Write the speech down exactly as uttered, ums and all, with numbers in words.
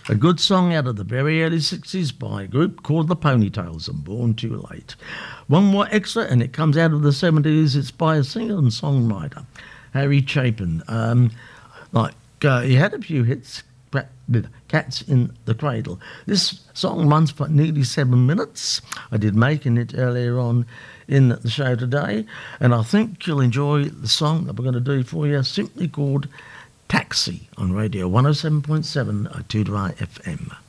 A good song out of the very early sixties by a group called the Ponytails and Born Too Late. One more extra, and it comes out of the seventies. It's by a singer and songwriter, Harry Chapin. Um, like uh, he had a few hits with Cats in the Cradle. This song runs for nearly seven minutes. I did making it earlier on in the show today, and I think you'll enjoy the song that we're going to do for you, simply called Taxi on Radio one oh seven point seven Two F M.